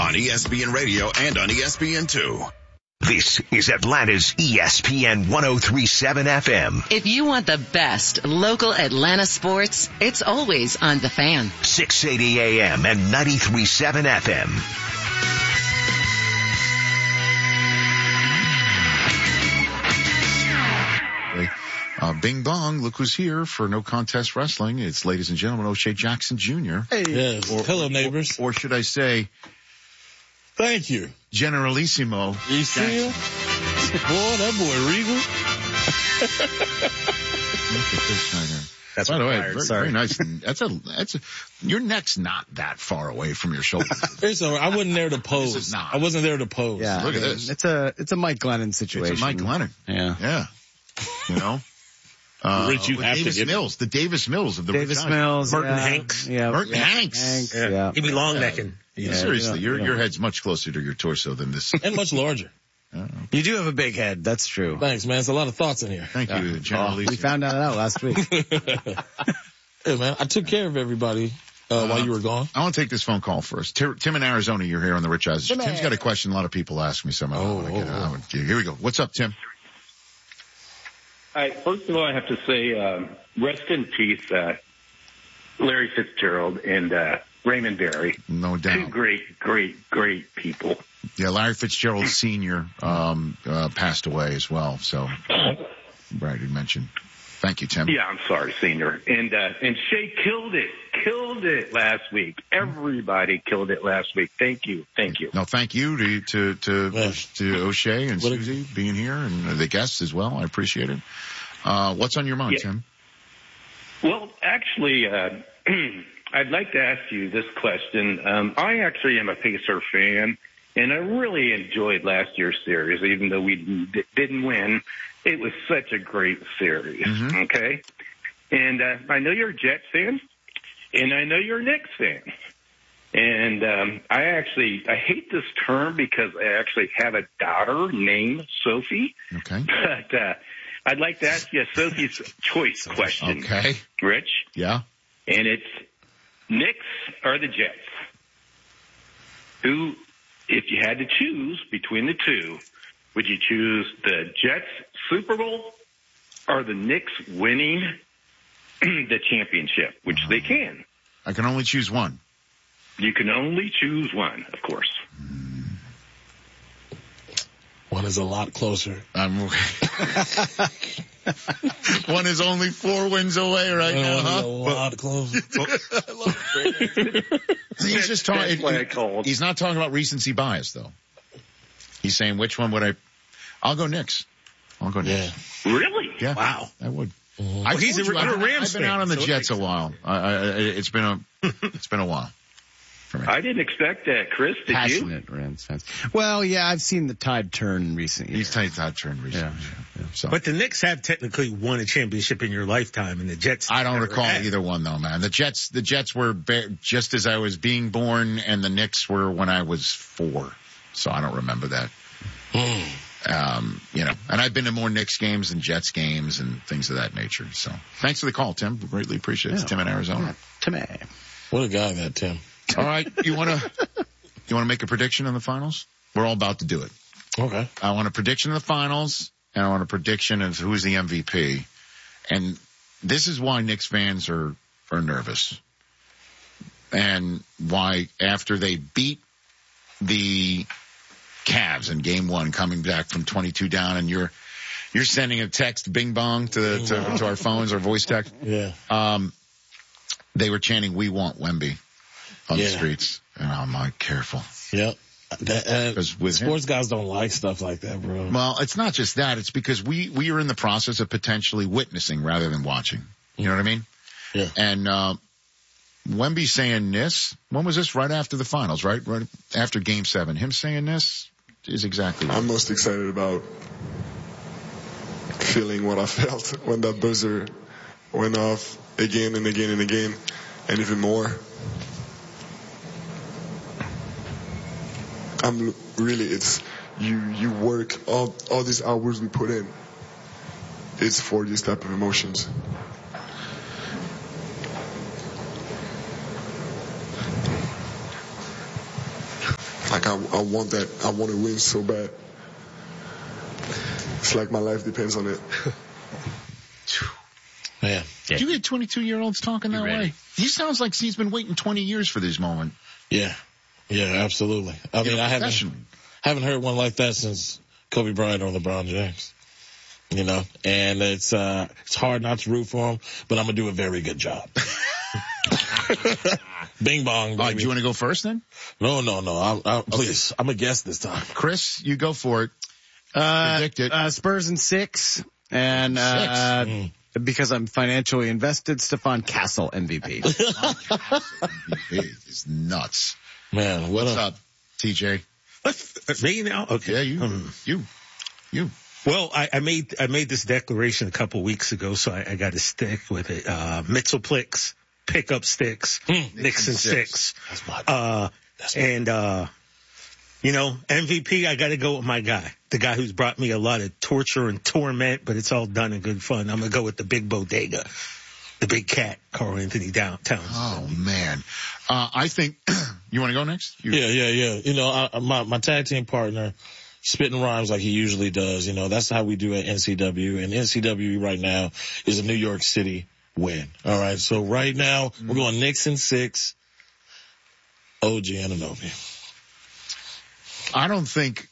on ESPN Radio and on ESPN2. This is Atlanta's ESPN 103.7 FM. If you want the best local Atlanta sports, it's always on The Fan. 680 AM and 93.7 FM. Bing bong, look who's here for No Contest Wrestling. It's, ladies and gentlemen, O'Shea Jackson Jr. Hey. Yes. Hello, neighbors. Or should I say, thank you, Generalissimo. You see him? Boy, that boy Regal. Look at this guy here. That's by the way, very nice. Your neck's not that far away from your shoulders. I wasn't there to pose. This is not. I wasn't there to pose. Yeah, look at this. It's a Mike Glennon situation. It's a Mike Glennon. Yeah. You know. Rich, you have Davis to get Mills, the Davis Mills of the Davis Mills, Burton Hanks. Yeah, Burton Hanks. Yeah. He'd be long necking. Yeah, seriously, your head's much closer to your torso than this. And much larger. You do have a big head. That's true. Thanks, man. There's a lot of thoughts in here. Thank you, General. We found that out last week. Hey, man, I took care of everybody while you were gone. I want to take this phone call first. Tim in Arizona, you're here on the Rich Eisen. Tim's got a question. A lot of people ask me something. Here we go. What's up, Tim? First of all, I have to say, rest in peace, Larry Fitzgerald and Raymond Berry. No doubt. Two great people. Yeah, Larry Fitzgerald Sr. Passed away as well. So, right, you mentioned. Thank you, Tim. Yeah, I'm sorry, Senior. And Shea killed it last week. Everybody killed it last week. Thank you. No, thank you to O'Shea and Susie being here and the guests as well. I appreciate it. What's on your mind, Tim? Well, actually, I'd like to ask you this question. I actually am a Pacer fan, and I really enjoyed last year's series, even though we didn't win. It was such a great series, okay? And I know you're a Jets fan, and I know you're a Knicks fan. And I hate this term because I actually have a daughter named Sophie. Okay. But I'd like to ask you a Sophie's choice question. Okay. Rich? Yeah? And it's Knicks or the Jets? Who, if you had to choose between the two, would you choose the Jets Super Bowl or the Knicks winning the championship, which they can? I can only choose one. You can only choose one, of course. One is a lot closer. One is only 4 wins away right now, huh? A lot closer. I love it. He's just talking. He's not talking about recency bias, though. He's saying, which one would I'll go Knicks. Yeah. Really? Yeah. Wow. I would. I've been out on the Jets a while. It's been a while for me. I didn't expect that, Chris. Did Passionate Rams fans. Well, yeah, I've seen the tide turn recently. He's tide turned recently. Yeah. So. But the Knicks have technically won a championship in your lifetime, and the Jets. I don't recall either one though, man. The Jets were just as I was being born, and the Knicks were when I was 4. So I don't remember that. And I've been to more Knicks games than Jets games and things of that nature. So thanks for the call, Tim. Greatly appreciate it. It's Tim in Arizona. Tim. What a guy, that Tim. All right. You want to make a prediction on the finals? We're all about to do it. Okay. I want a prediction of the finals, and I want a prediction of who's the MVP. And this is why Knicks fans are nervous. And why after they beat the Cavs in game 1, coming back from 22 down, and you're sending a text bing bong to our phones, our voice text. Yeah. They were chanting, "We want Wemby" on the streets. And I'm like, careful. Yep. Sports guys don't like stuff like that, bro. Well, it's not just that. It's because we are in the process of potentially witnessing rather than watching. You know what I mean? Yeah. And Wemby saying this, when was this? Right after the finals, right? Right after game 7. Him saying this is exactly what I'm most excited about feeling what I felt when that buzzer went off again and again and again, and even more. It's you work all these hours we put in. It's for these type of emotions. Like, I want that. I want to win so bad. It's like my life depends on it. Man. Do you get 22-year-olds talking that way? He sounds like he's been waiting 20 years for this moment. Yeah. Yeah, absolutely. I mean, I haven't heard one like that since Kobe Bryant or LeBron James. You know, and it's hard not to root for him, but I'm going to do a very good job. Bing bong, baby. Do you want to go first then? No. Please. I'm a guest this time. Chris, you go for it. Predict it. Spurs in 6. And, 6. Because I'm financially invested, Stephon Castle MVP. MVP is nuts. Man, what's up, TJ? Me now? Okay. Yeah, you. Well, I made this declaration a couple weeks ago, so I got to stick with it. Mitchellplex, pick up sticks, Nixon 6. That's my you know, MVP, I got to go with my guy, the guy who's brought me a lot of torture and torment, but it's all done in good fun. I'm going to go with the big bodega, the big cat, Karl Anthony Towns. Oh, man. I think, you want to go next? Yeah. You know, my tag team partner, spitting rhymes like he usually does. You know, that's how we do at NCW. And NCW right now is a New York City win. All right. So right now we're going Knicks in 6, OG Anunoby. I don't think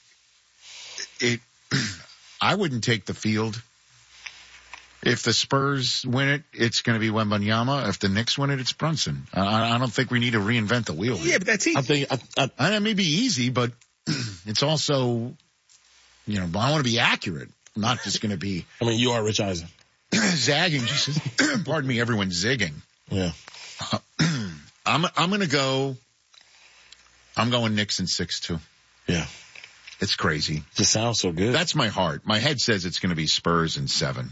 I wouldn't take the field. If the Spurs win it, it's going to be Wembanyama. If the Knicks win it, it's Brunson. I don't think we need to reinvent the wheel. Yeah, but that's easy. I think it may be easy, but it's also, you know, I want to be accurate. I'm not just going to be. I mean, you are Rich Eisen. Zagging. Pardon me, everyone's zigging. Yeah. I'm going Knicks in 6 too. Yeah. It's crazy. It sounds so good. That's my heart. My head says it's going to be Spurs in 7.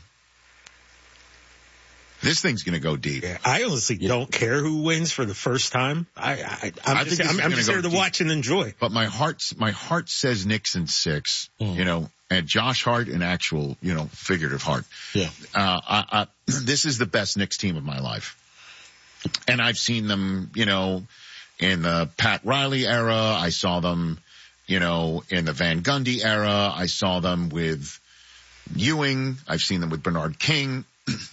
This thing's going to go deep. Yeah, I honestly don't care who wins for the first time. I'm just here to watch and enjoy. But my heart says Knicks in 6, you know, and Josh Hart in actual, you know, figurative heart. Yeah. This is the best Knicks team of my life. And I've seen them, you know, in the Pat Riley era. I saw them, you know, in the Van Gundy era. I saw them with Ewing. I've seen them with Bernard King.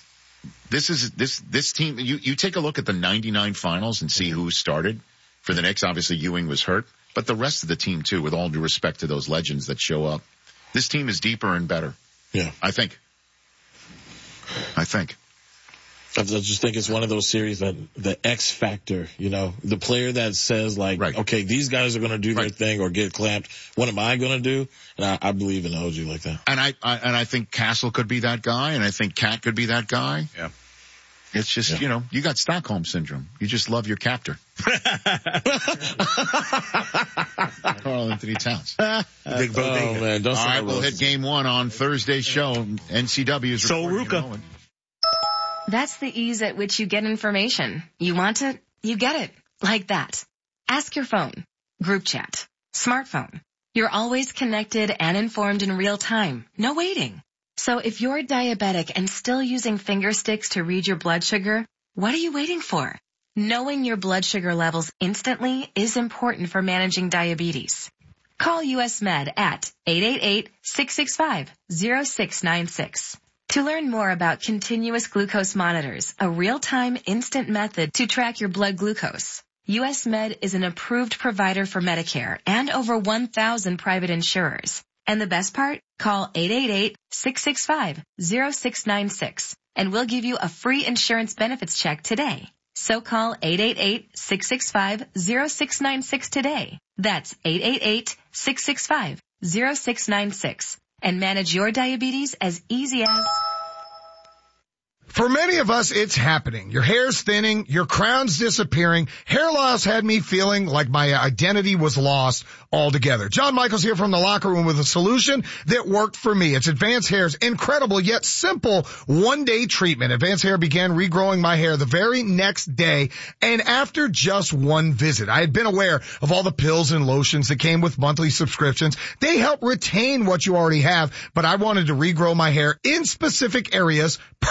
This team, you take a look at the 99 finals and see who started for the Knicks. Obviously Ewing was hurt, but the rest of the team too, with all due respect to those legends that show up. This team is deeper and better. Yeah. I think. I just think it's one of those series that the X factor, you know, the player that says like, okay, these guys are going to do their thing or get clamped. What am I going to do? And I believe in OG like that. And I think Castle could be that guy, and I think Cat could be that guy. Yeah. It's just, you know, you got Stockholm syndrome. You just love your captor. Karl Anthony Towns. Big bodega. Oh, man. All right, we'll hit game 1 on Thursday's show. NCW's Sol Ruka. That's the ease at which you get information. You want it, you get it. Like that. Ask your phone. Group chat. Smartphone. You're always connected and informed in real time. No waiting. So if you're diabetic and still using finger sticks to read your blood sugar, what are you waiting for? Knowing your blood sugar levels instantly is important for managing diabetes. Call US Med at 888-665-0696. To learn more about continuous glucose monitors, a real-time instant method to track your blood glucose, US Med is an approved provider for Medicare and over 1,000 private insurers. And the best part? Call 888-665-0696 and we'll give you a free insurance benefits check today. So call 888-665-0696 today. That's 888-665-0696 and manage your diabetes as easy as... For many of us, it's happening. Your hair's thinning, your crown's disappearing. Hair loss had me feeling like my identity was lost altogether. John Michaels here from the Locker Room with a solution that worked for me. It's Advanced Hair's incredible yet simple one-day treatment. Advanced Hair began regrowing my hair the very next day, and after just one visit. I had been aware of all the pills and lotions that came with monthly subscriptions. They help retain what you already have, but I wanted to regrow my hair in specific areas permanently.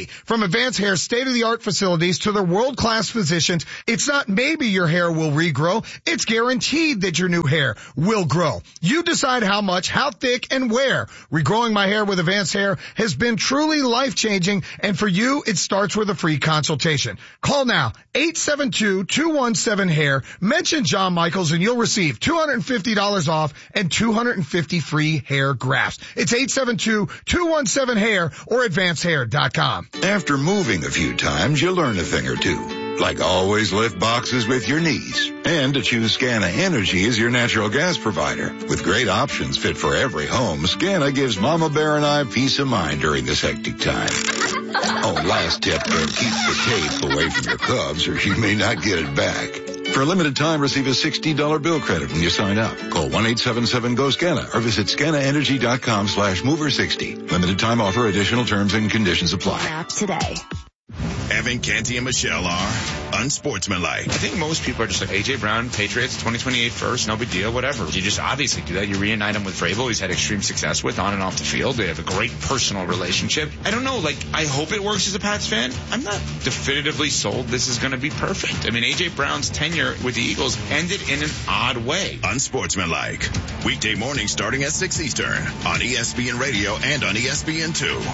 today. From Advanced Hair's state-of-the-art facilities to their world-class physicians, it's not maybe your hair will regrow. It's guaranteed that your new hair will grow. You decide how much, how thick, and where. Regrowing my hair with Advanced Hair has been truly life-changing, and for you, it starts with a free consultation. Call now, 872-217-HAIR. Mention John Michaels, and you'll receive $250 off and 250 free hair grafts. It's 872-217-HAIR or AdvancedHair.com. After moving a few times, you'll learn a thing or two. Like always lift boxes with your knees. And to choose Scana Energy as your natural gas provider. With great options fit for every home, Scana gives Mama Bear and I peace of mind during this hectic time. Oh, last tip, keep the tape away from your Cubs or you may not get it back. For a limited time, receive a $60 bill credit when you sign up. Call 1-877-GO-SCANA or visit scanaenergy.com/mover60. Limited time offer, additional terms and conditions apply. App today. Evan, Canty, and Michelle are unsportsmanlike. I think most people are just like, A.J. Brown, Patriots, 2028 first, no big deal, whatever. You just obviously do that. You reunite him with Vrabel, he's had extreme success with on and off the field. They have a great personal relationship. I don't know, I hope it works as a Pats fan. I'm not definitively sold this is going to be perfect. I mean, A.J. Brown's tenure with the Eagles ended in an odd way. Unsportsmanlike. Weekday morning starting at 6 Eastern on ESPN Radio and on ESPN2.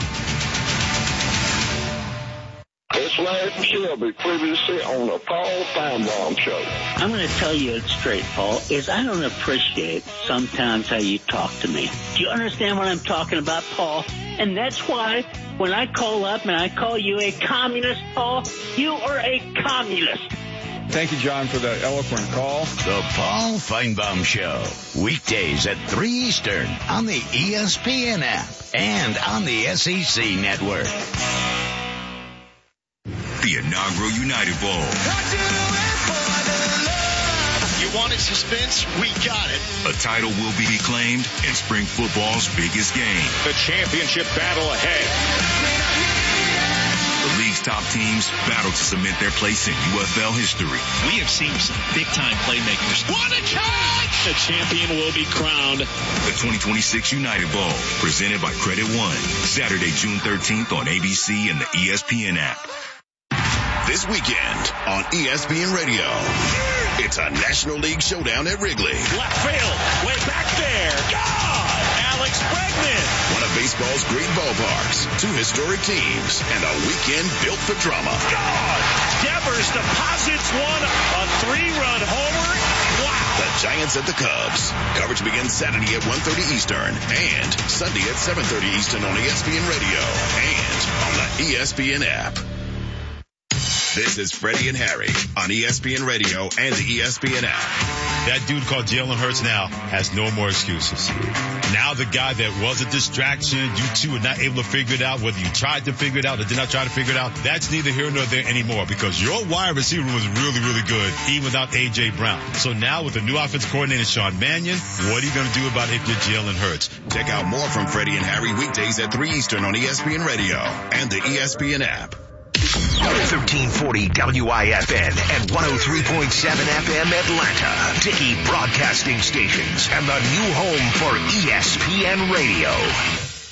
It's Larry Shelby, previously on the Paul Feinbaum Show. I'm going to tell you it straight, Paul, is I don't appreciate sometimes how you talk to me. Do you understand what I'm talking about, Paul? And that's why when I call up and I call you a communist, Paul, you are a communist. Thank you, John, for the eloquent call. The Paul Feinbaum Show, weekdays at 3 Eastern on the ESPN app and on the SEC network. The inaugural United Bowl. You wanted suspense? We got it. A title will be claimed in spring football's biggest game. The championship battle ahead. The league's top teams battle to cement their place in UFL history. We have seen some big-time playmakers. What a catch! The champion will be crowned. The 2026 United Bowl, presented by Credit One. Saturday, June 13th on ABC and the ESPN app. This weekend on ESPN Radio, it's a National League showdown at Wrigley. Left field, way back there. God! Alex Bregman. One of baseball's great ballparks, two historic teams, and a weekend built for drama. God! Devers deposits one, a 3-run homer. Wow! The Giants at the Cubs. Coverage begins Saturday at 1:30 Eastern and Sunday at 7:30 Eastern on ESPN Radio and on the ESPN app. This is Freddie and Harry on ESPN Radio and the ESPN app. That dude called Jalen Hurts now has no more excuses. Now the guy that was a distraction, you two are not able to figure it out, whether you tried to figure it out or did not try to figure it out, that's neither here nor there anymore because your wide receiver was really, really good, even without A.J. Brown. So now with the new offensive coordinator, Sean Mannion, what are you going to do about it if you're Jalen Hurts? Check out more from Freddie and Harry weekdays at 3 Eastern on ESPN Radio and the ESPN app. 1340 WIFN and 103.7 FM Atlanta. Dickey Broadcasting Stations and the new home for ESPN Radio.